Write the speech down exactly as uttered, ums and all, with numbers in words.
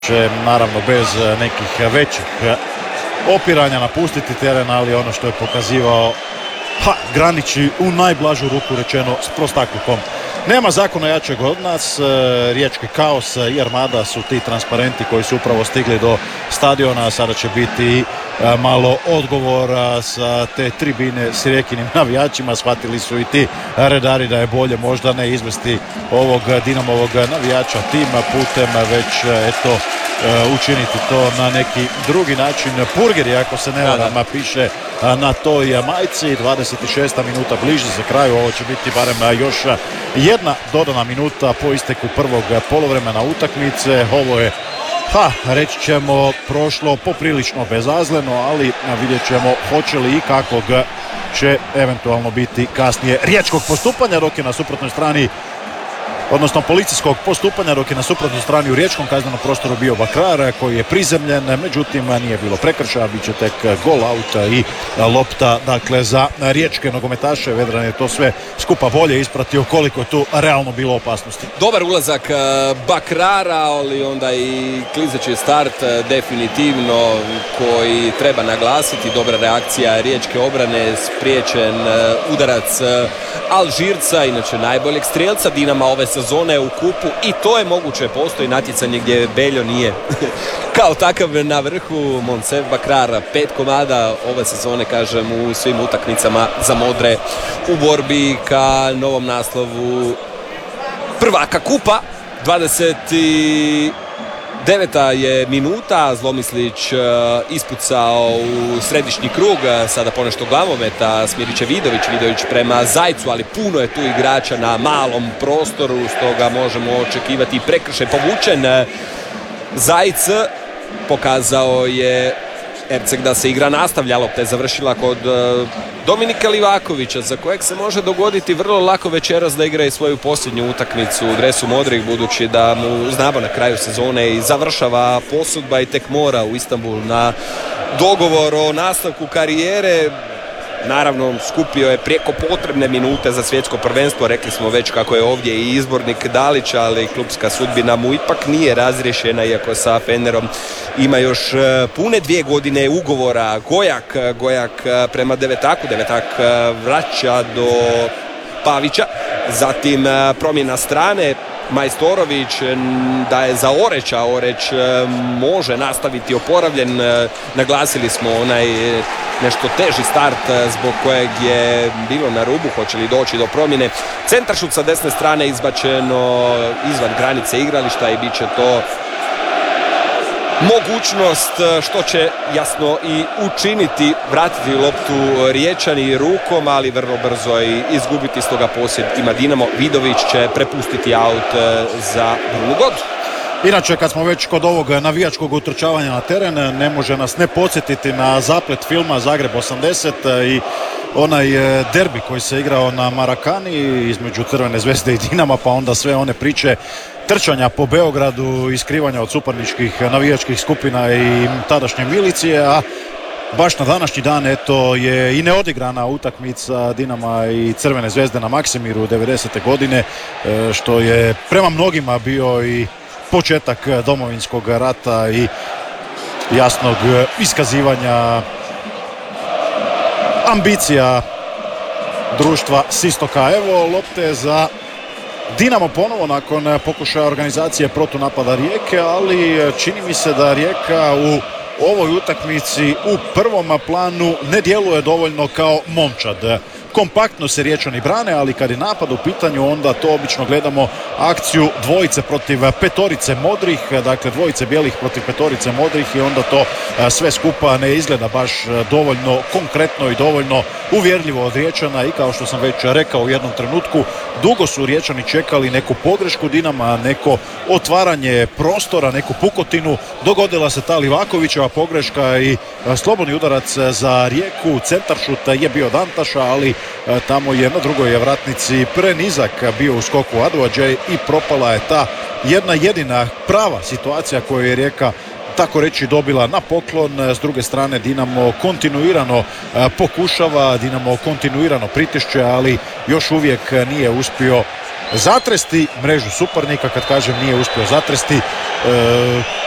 će naravno bez nekih većih opiranja napustiti teren, ali ono što je pokazivao ha, graniči u najblažu ruku rečeno s prostaklukom. Nema zakona jačeg od nas, riječki kaos i Armada su ti transparenti koji su upravo stigli do stadiona, a sada će biti malo odgovora sa te tribine s rijekinim navijačima. Shvatili su i ti redari da je bolje možda ne izvesti ovog Dinamovog navijača tima putem, već eto učiniti to na neki drugi način. Purgeri, ako se ne varam, piše na toj majici. dvadeset šesta minuta bliže za kraju, ovo će biti barem još jedna dodana minuta po isteku prvog poluvremena utakmice. Ovo je, ha, reći ćemo, prošlo poprilično bezazleno, ali vidjet ćemo hoće li i kakvog će eventualno biti kasnije riječkog postupanja, dok je na suprotnoj strani, odnosno policijskog postupanja, dok je na suprotnoj strani u riječkom kaznenom prostoru bio Bakrar koji je prizemljen, međutim nije bilo prekršaja, bit će tek gol auta i lopta, dakle, za riječke nogometaše. Vedran je to sve skupa bolje ispratio koliko je tu realno bilo opasnosti. Dobar ulazak Bakrara, ali onda i klizeći start definitivno koji treba naglasiti. Dobra reakcija riječke obrane, spriječen udarac Alžirca, inače najboljeg strijelca Dinama ove sezone u kupu, i to je moguće. Postoji natjecanje gdje Beljo nije kao takav na vrhu. Monsef Bakrar, pet komada ove sezone, kažem, u svim utakmicama za modre u borbi ka novom naslovu prvaka kupa. dvadeset deveta je minuta, Zlomislić ispucao u središnji krug, sada ponešto glavometa Smiriće Vidović, Vidović prema Zajcu, ali puno je tu igrača na malom prostoru, stoga možemo očekivati prekršaj povučen. Zajc pokazao je Erceg da se igra nastavlja, lopta je završila kod Dominika Livakovića, za kojeg se može dogoditi vrlo lako večeras da igra i svoju posljednju utakmicu u dresu modrih, budući da mu znamo na kraju sezone i završava posudba i tek mora u Istanbul na dogovor o nastavku karijere. Naravno, skupio je prijeko potrebne minute za svjetsko prvenstvo. Rekli smo već kako je ovdje i izbornik Dalić, ali klupska sudbina mu ipak nije razriješena, iako sa Fenerom ima još pune dvije godine ugovora. Gojak, Gojak prema Devetaku, Devetak vraća do Pavića, zatim promjena strane, Majstorović daje za Oreća, Oreć može nastaviti oporavljen. Naglasili smo onaj nešto teži start zbog kojeg je bilo na rubu, hoće li doći do promjene. Centaršut sa desne strane izbačeno izvan granice igrališta i bit će to mogućnost, što će jasno i učiniti, vratiti loptu Riječani rukom, ali vrlo brzo i izgubiti, stoga posjed ima Dinamo. Vidović će prepustiti aut za Brunu Godu. Inače, kad smo već kod ovog navijačkog utrčavanja na teren, ne može nas ne podsjetiti na zaplet filma Zagreb osamdeset i onaj derbi koji se igrao na Marakani između Crvene zvezde i Dinama, pa onda sve one priče trčanja po Beogradu i skrivanja od suparničkih navijačkih skupina i tadašnje milicije, a baš na današnji dan eto je i neodigrana utakmica Dinama i Crvene zvezde na Maksimiru devedesete godine, što je prema mnogima bio i početak Domovinskog rata i jasnog iskazivanja ambicija društva s istoka. Evo lopte za Dinamo ponovo nakon pokušaja organizacije protunapada Rijeke, ali čini mi se da Rijeka u ovoj utakmici u prvom planu ne djeluje dovoljno kao momčad. Kompaktno se Riječani brane, ali kad je napad u pitanju, onda to obično gledamo akciju dvojice protiv petorice modrih, dakle dvojice bijelih protiv petorice modrih, i onda to sve skupa ne izgleda baš dovoljno konkretno i dovoljno uvjerljivo od Riječana. I kao što sam već rekao u jednom trenutku, dugo su Riječani čekali neku pogrešku Dinama, neko otvaranje prostora, neku pukotinu. Dogodila se ta Livakovićeva pogreška i slobodni udarac za Rijeku. Centaršut je bio Dantaša, ali tamo je na drugoj vratnici prenizak bio u skoku Aduadžej i propala je ta jedna jedina prava situacija koju je Rijeka tako reći dobila na poklon. S druge strane Dinamo kontinuirano pokušava, Dinamo kontinuirano pritišće, ali još uvijek nije uspio zatresti mrežu suparnika. Kad kažem nije uspio zatresti, e,